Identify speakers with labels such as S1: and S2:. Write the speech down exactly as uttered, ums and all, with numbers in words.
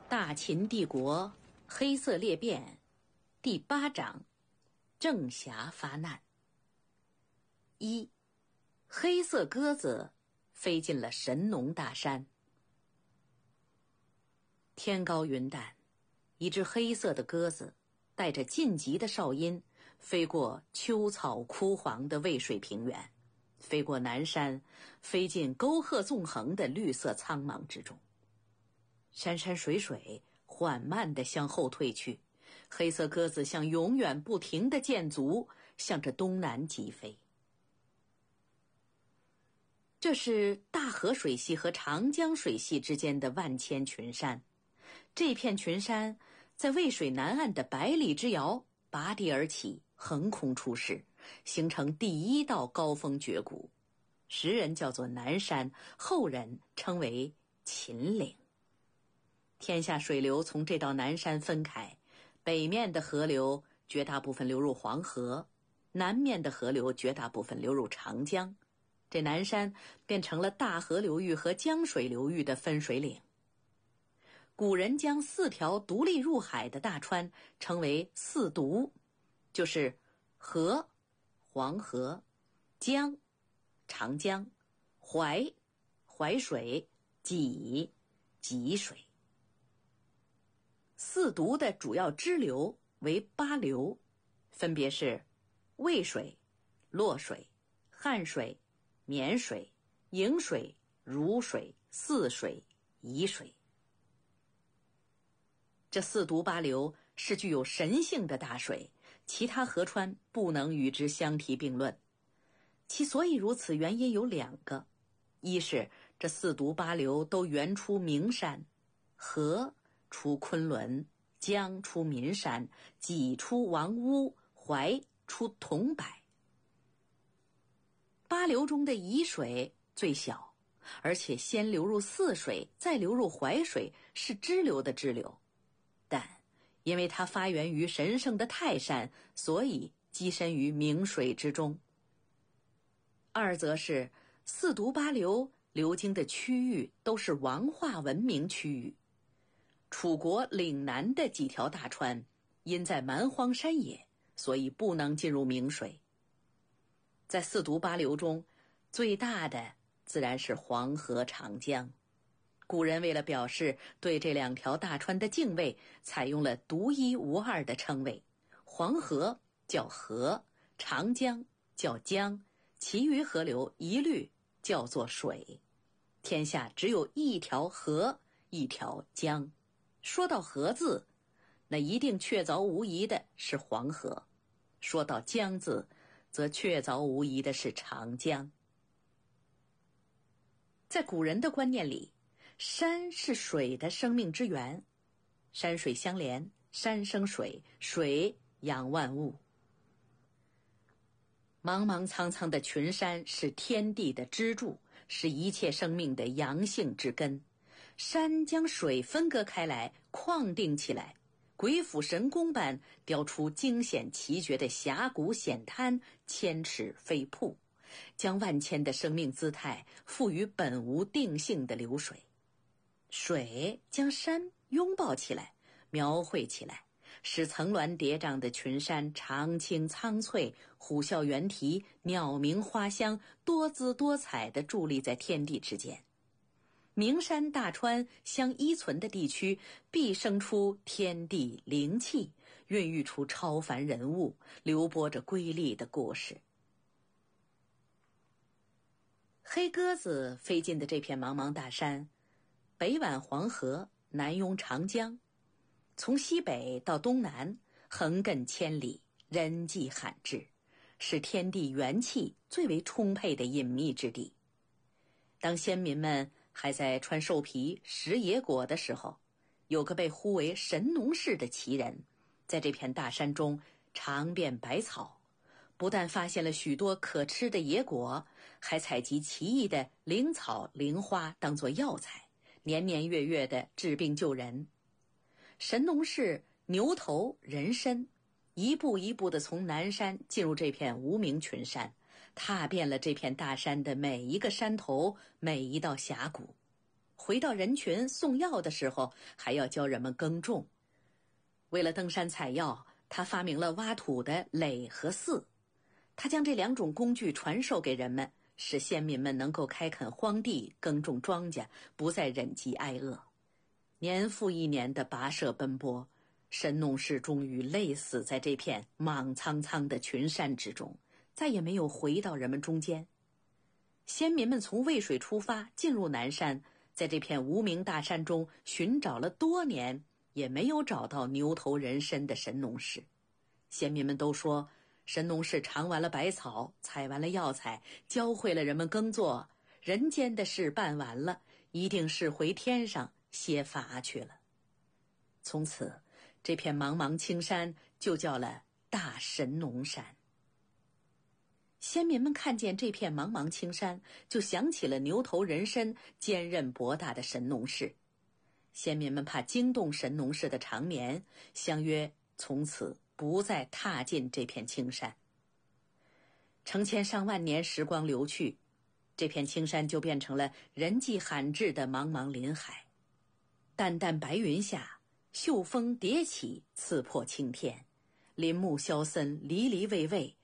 S1: 大秦帝国黑色裂变第八章，郑侠发难。一，黑色鸽子飞进了神农大山。天高云淡，一只黑色的鸽子带着晋级的哨音飞过秋草枯黄的渭水平原，飞过南山，飞进沟壑纵横的绿色苍茫之中。山山水水缓慢地向后退去，黑色鸽子像永远不停的箭足，向着东南疾飞。这是大河水系和长江水系之间的万千群山，这片群山在渭水南岸的百里之遥拔地而起，横空出世，形成第一道高峰绝谷，时人叫做南山，后人称为秦岭。天下水流从这道南山分开，北面的河流绝大部分流入黄河，南面的河流绝大部分流入长江，这南山变成了大河流域和江水流域的分水岭。古人将四条独立入海的大川称为四渎，就是河、黄河、江、长江、淮、淮水、济、济水。四渎的主要支流为八流，分别是渭水、洛水、汉水、沔水、颍水、汝水、泗水、沂水。这四渎八流是具有神性的大水，其他河川不能与之相提并论。其所以如此原因有两个，一是这四渎八流都源出名山，河出昆仑，江出岷山，济出王屋，淮出桐柏。八流中的沂水最小，而且先流入泗水，再流入淮水，是支流的支流。但因为它发源于神圣的泰山，所以跻身于名水之中。二则是四渎八流流经的区域都是王化文明区域。楚国岭南的几条大川因在蛮荒山野，所以不能进入名水。在四渎八流中，最大的自然是黄河、长江。古人为了表示对这两条大川的敬畏，采用了独一无二的称谓，黄河叫河，长江叫江，其余河流一律叫做水。天下只有一条河，一条江。说到河字，那一定确凿无疑的是黄河；说到江字，则确凿无疑的是长江。在古人的观念里，山是水的生命之源，山水相连，山生水，水养万物。茫茫苍苍的群山是天地的支柱，是一切生命的阳性之根。山将水分割开来，框定起来，鬼斧神工般雕出惊险奇绝的峡谷险滩，千尺飞瀑，将万千的生命姿态赋予本无定性的流水。水将山拥抱起来，描绘起来，使层峦叠嶂的群山长青苍翠，虎啸猿啼，鸟鸣花香，多姿多彩地伫立在天地之间。名山大川相依存的地区，必生出天地灵气，孕育出超凡人物，流播着瑰丽的故事。黑鸽子飞进的这片茫茫大山，北挽黄河，南拥长江，从西北到东南，横亘千里，人迹罕至，是天地元气最为充沛的隐秘之地。当先民们还在穿兽皮食野果的时候，有个被呼为神农氏的奇人，在这片大山中尝遍百草，不但发现了许多可吃的野果，还采集奇异的灵草灵花当作药材，年年月月的治病救人。神农氏牛头人身，一步一步地从南山进入这片无名群山，踏遍了这片大山的每一个山头，每一道峡谷。 回到人群送药的时候，还要教人们耕种。为了登山采药，他发明了挖土的耒和耜。他将这两种工具传授给人们，使先民们能够开垦荒地，耕种庄稼，不再忍饥挨饿。年复一年的跋涉奔波，神农氏终于累死在这片莽苍苍的群山之中，再也没有回到人们中间。先民们从渭水出发，进入南山，在这片无名大山中寻找了多年，也没有找到牛头人身的神农氏。先民们都说，神农氏尝完了百草，采完了药材，教会了人们耕作，人间的事办完了，一定是回天上歇乏去了。从此，这片茫茫青山就叫了大神农山。先民们看见这片茫茫青山，就想起了牛头人身、坚韧博大的神农氏。先民们怕惊动神农氏的长眠，相约从此不再踏进这片青山。成千上万年时光流去，这片青山就变成了人迹罕至的茫茫林海。淡淡白云下，秀峰迭起，刺破青天，林木萧森，离离蔚蔚，